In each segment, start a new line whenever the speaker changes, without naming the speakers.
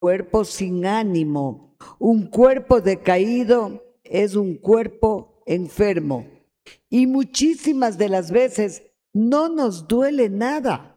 cuerpo sin ánimo. Un cuerpo decaído es un cuerpo enfermo. Y muchísimas de las veces no nos duele nada.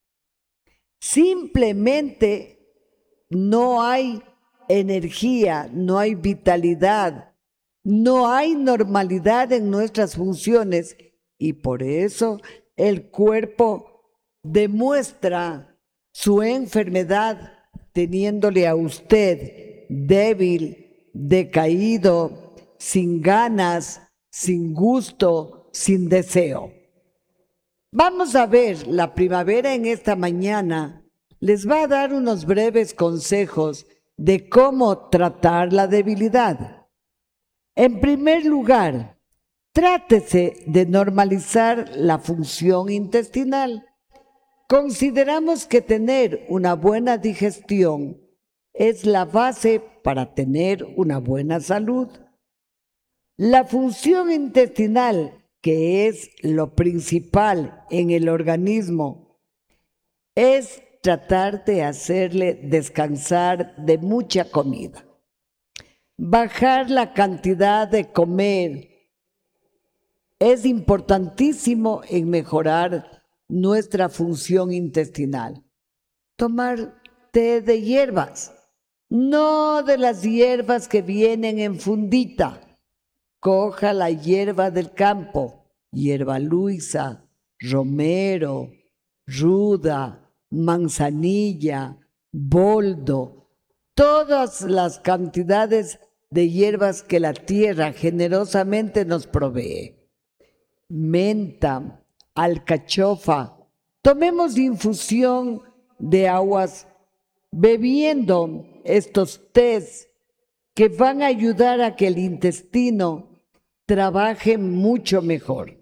Simplemente no hay energía, no hay vitalidad, no hay normalidad en nuestras funciones y por eso el cuerpo demuestra su enfermedad teniéndole a usted débil, decaído, sin ganas, sin gusto, sin deseo. Vamos a ver, la primavera en esta mañana les va a dar unos breves consejos de cómo tratar la debilidad. En primer lugar, trátese de normalizar la función intestinal. Consideramos que tener una buena digestión es la base para tener una buena salud. La función intestinal, que es lo principal en el organismo, es tratar de hacerle descansar de mucha comida. Bajar la cantidad de comer es importantísimo en mejorar nuestra función intestinal. Tomar té de hierbas, no de las hierbas que vienen en fundita. Coja la hierba del campo, hierba luisa, romero, ruda, manzanilla, boldo, todas las cantidades de hierbas que la tierra generosamente nos provee. Menta, alcachofa, tomemos infusión de aguas bebiendo estos tés que van a ayudar a que el intestino trabaje mucho mejor.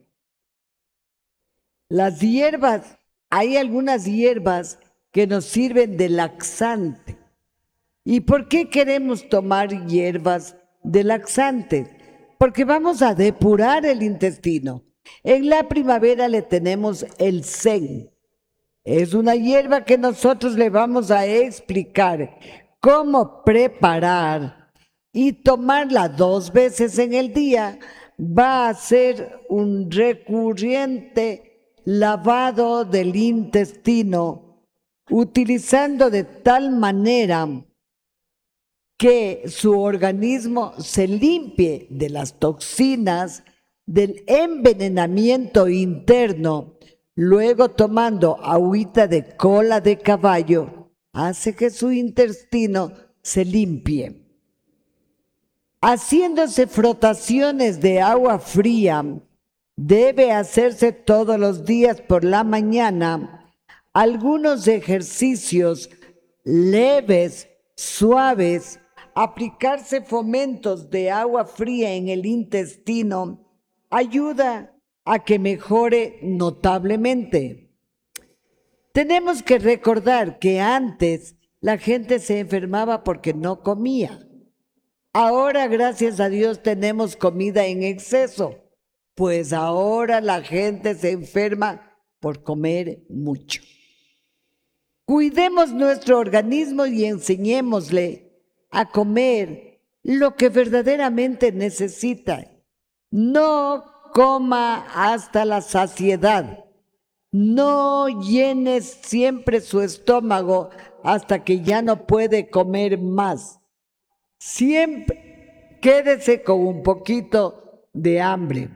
Las hierbas, hay algunas hierbas que nos sirven de laxante. ¿Y por qué queremos tomar hierbas de laxante? Porque vamos a depurar el intestino. En la primavera le tenemos el sen. Es una hierba que nosotros le vamos a explicar cómo preparar y tomarla 2 veces en el día va a ser un recurrente lavado del intestino, utilizando de tal manera que su organismo se limpie de las toxinas, del envenenamiento interno. Luego tomando agüita de cola de caballo, hace que su intestino se limpie. Haciéndose frotaciones de agua fría, debe hacerse todos los días por la mañana algunos ejercicios leves, suaves, aplicarse fomentos de agua fría en el intestino ayuda a que mejore notablemente. Tenemos que recordar que antes la gente se enfermaba porque no comía. Ahora, gracias a Dios, tenemos comida en exceso, pues ahora la gente se enferma por comer mucho. Cuidemos nuestro organismo y enseñémosle a comer lo que verdaderamente necesita. No coma hasta la saciedad. No llene siempre su estómago hasta que ya no puede comer más. Siempre quédese con un poquito de hambre.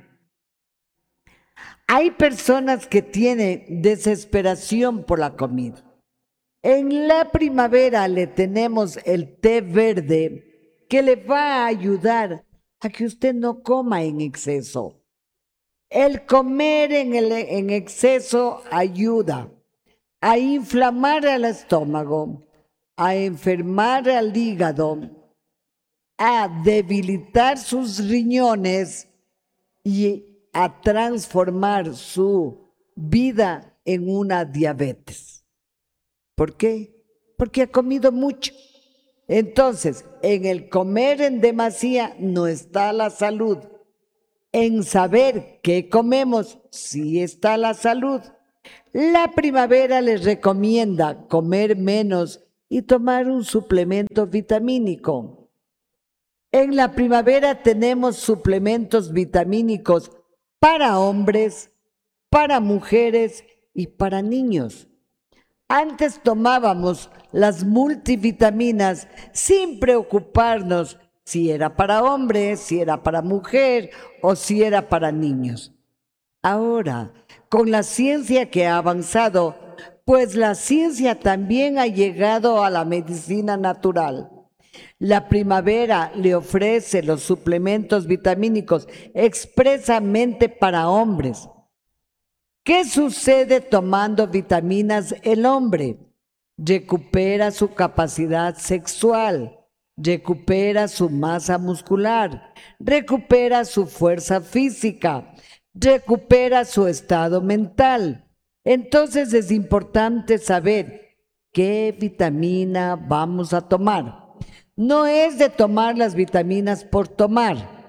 Hay personas que tienen desesperación por la comida. En la primavera le tenemos el té verde que le va a ayudar a que usted no coma en exceso. El comer en exceso ayuda a inflamar el estómago, a enfermar al hígado, a debilitar sus riñones y a transformar su vida en una diabetes. ¿Por qué? Porque ha comido mucho. Entonces, en el comer en demasía no está la salud. En saber qué comemos sí está la salud. La primavera les recomienda comer menos y tomar un suplemento vitamínico. En la primavera tenemos suplementos vitamínicos para hombres, para mujeres y para niños. Antes tomábamos las multivitaminas sin preocuparnos si era para hombre, si era para mujer o si era para niños. Ahora, con la ciencia que ha avanzado, pues la ciencia también ha llegado a la medicina natural. La primavera le ofrece los suplementos vitamínicos expresamente para hombres. ¿Qué sucede tomando vitaminas el hombre? Recupera su capacidad sexual, recupera su masa muscular, recupera su fuerza física, recupera su estado mental. Entonces es importante saber qué vitamina vamos a tomar. No es de tomar las vitaminas por tomar.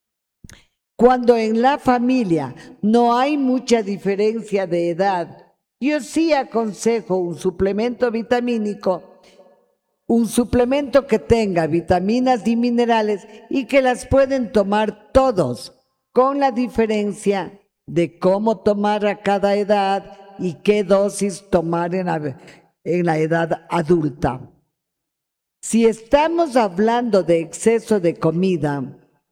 Cuando en la familia no hay mucha diferencia de edad, yo sí aconsejo un suplemento vitamínico, un suplemento que tenga vitaminas y minerales y que las pueden tomar todos, con la diferencia de cómo tomar a cada edad y qué dosis tomar en la edad adulta. Si estamos hablando de exceso de comida,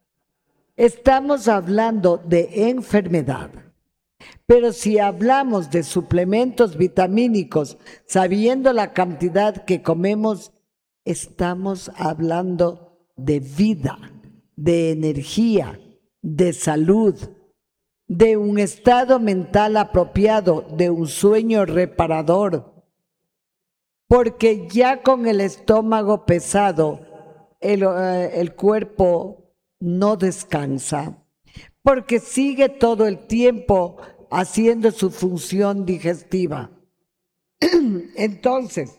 estamos hablando de enfermedad. Pero si hablamos de suplementos vitamínicos, sabiendo la cantidad que comemos, estamos hablando de vida, de energía, de salud, de un estado mental apropiado, de un sueño reparador. Porque ya con el estómago pesado, el cuerpo no descansa, porque sigue todo el tiempo haciendo su función digestiva. Entonces,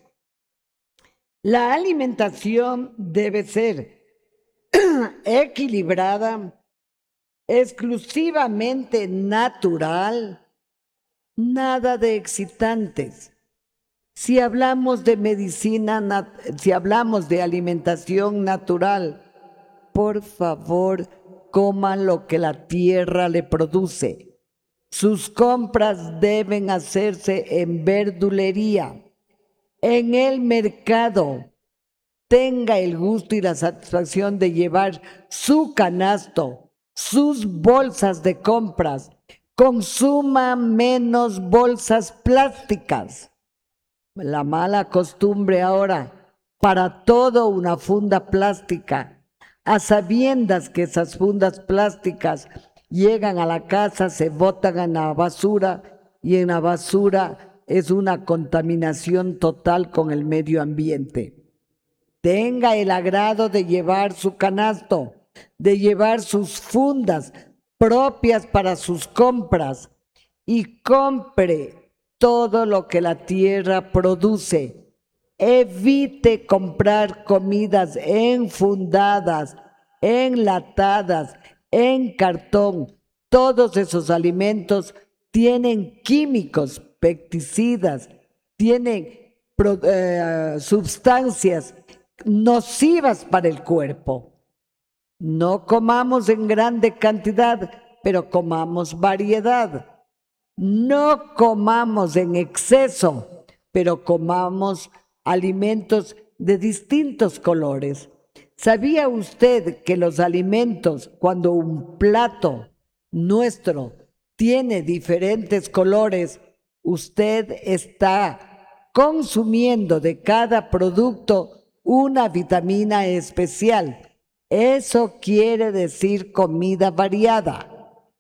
la alimentación debe ser equilibrada, exclusivamente natural, nada de excitantes. Si hablamos de medicina, si hablamos de alimentación natural, por favor, coman lo que la tierra le produce. Sus compras deben hacerse en verdulería, en el mercado. Tenga el gusto y la satisfacción de llevar su canasto, sus bolsas de compras. Consuma menos bolsas plásticas. La mala costumbre ahora, para todo una funda plástica, a sabiendas que esas fundas plásticas llegan a la casa, se botan en la basura y en la basura es una contaminación total con el medio ambiente. Tenga el agrado de llevar su canasto, de llevar sus fundas propias para sus compras y compre todo lo que la tierra produce. Evite comprar comidas enfundadas, enlatadas, en cartón. Todos esos alimentos tienen químicos, pesticidas, tienen sustancias nocivas para el cuerpo. No comamos en grande cantidad, pero comamos variedad. No comamos en exceso, pero comamos alimentos de distintos colores. ¿Sabía usted que los alimentos, cuando un plato nuestro tiene diferentes colores, usted está consumiendo de cada producto una vitamina especial? Eso quiere decir comida variada.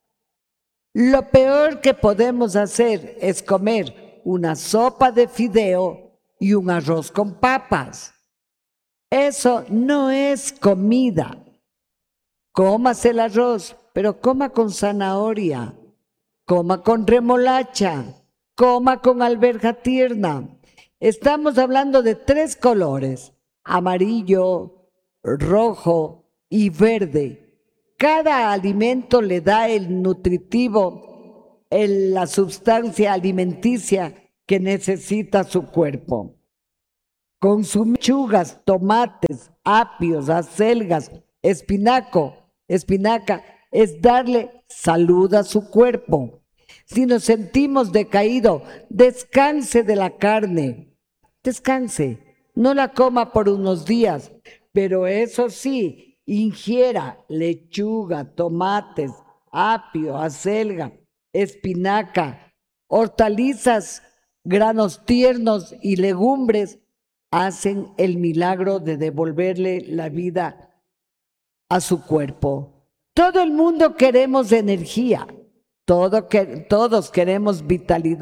Lo peor que podemos hacer es comer una sopa de fideo y un arroz con papas. Eso no es comida. Cómase el arroz, pero coma con zanahoria, coma con remolacha, coma con alberja tierna. Estamos hablando de 3 colores: amarillo, rojo y verde. Cada alimento le da el nutritivo, la sustancia alimenticia que necesita su cuerpo. Consumir lechugas, tomates, apios, acelgas, espinaca, es darle salud a su cuerpo. Si nos sentimos decaído, descanse de la carne, descanse, no la coma por unos días, pero eso sí, ingiera lechuga, tomates, apio, acelga, espinaca, hortalizas, granos tiernos y legumbres hacen el milagro de devolverle la vida a su cuerpo. Todo el mundo queremos energía, todos queremos vitalidad.